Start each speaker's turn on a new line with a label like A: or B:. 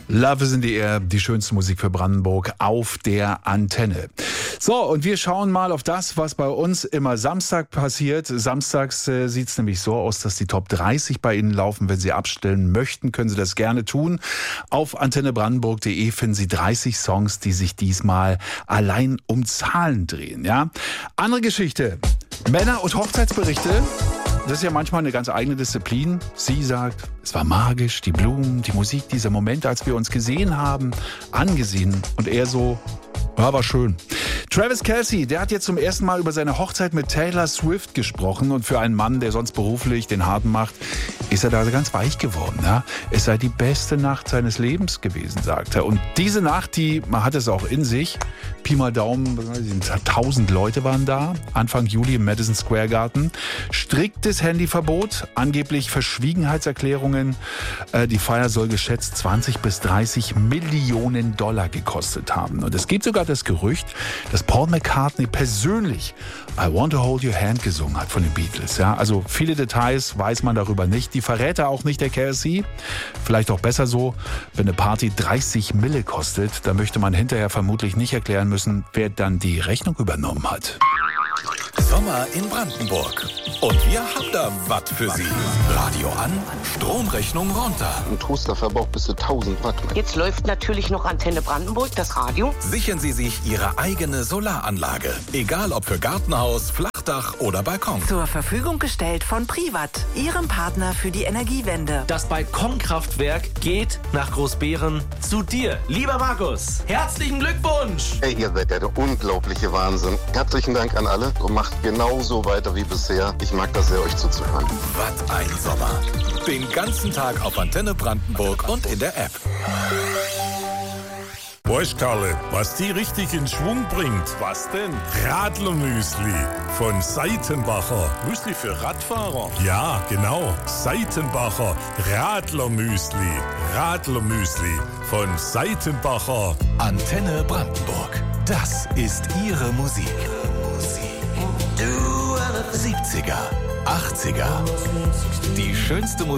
A: Love is in the Air, die schönste Musik für Brandenburg auf der Antenne. So, und wir schauen mal auf das, was bei uns immer Samstag passiert. Samstags sieht es nämlich so aus, dass die Top 30 bei Ihnen laufen. Wenn Sie abstellen möchten, können Sie das gerne tun. Auf antennebrandenburg.de finden Sie 30 Songs, die sich diesmal allein um Zahlen drehen. Ja? Andere Geschichte. Männer- und Hochzeitsberichte. Das ist ja manchmal eine ganz eigene Disziplin. Sie sagt, es war magisch, die Blumen, die Musik, dieser Moment, als wir uns gesehen haben, angesehen. Und er so, ja, war schön. Travis Kelce, der hat jetzt zum ersten Mal über seine Hochzeit mit Taylor Swift gesprochen. Und für einen Mann, der sonst beruflich den Harten macht, ist er da ganz weich geworden. Ja? Es sei die beste Nacht seines Lebens gewesen, sagt er. Und diese Nacht, man hat es auch in sich. Pi mal Daumen, 1000 Leute waren da. Anfang Juli im Madison Square Garden. Striktes Handyverbot, angeblich Verschwiegenheitserklärungen. Die Feier soll geschätzt 20 bis 30 Millionen Dollar gekostet haben. Und es gibt sogar das Gerücht, dass Paul McCartney persönlich I Want to Hold Your Hand gesungen hat von den Beatles. Ja, also viele Details weiß man darüber nicht. Die verrät er auch nicht, der Kelce. Vielleicht auch besser so, wenn eine Party 30 Mille kostet, dann möchte man hinterher vermutlich nicht erklären müssen, wer dann die Rechnung übernommen hat.
B: Sommer in Brandenburg. Und wir haben da was für Sie. Radio an, Stromrechnung runter.
C: Ein Toaster verbraucht bis zu 1000 Watt.
D: Jetzt läuft natürlich noch Antenne Brandenburg, das Radio.
B: Sichern Sie sich Ihre eigene Solaranlage. Egal ob für Gartenhaus, Flachdach oder Balkon.
E: Zur Verfügung gestellt von Privat, Ihrem Partner für die Energiewende.
F: Das Balkonkraftwerk geht nach Großbeeren zu dir, lieber Markus. Herzlichen Glückwunsch!
C: Ey, ihr seid ja der unglaubliche Wahnsinn. Herzlichen Dank an alle und macht genauso weiter wie bisher. Ich mag das sehr, euch zuzuhören.
B: Was ein Sommer. Den ganzen Tag auf Antenne Brandenburg und in der App.
G: Weißt Karle, was die richtig in Schwung bringt? Was denn? Radlermüsli von Seitenbacher. Müsli für Radfahrer? Ja, genau. Seitenbacher Radlermüsli. Radlermüsli von Seitenbacher.
B: Antenne Brandenburg. Das ist Ihre Musik. 70er, 80er. Die schönste Musik.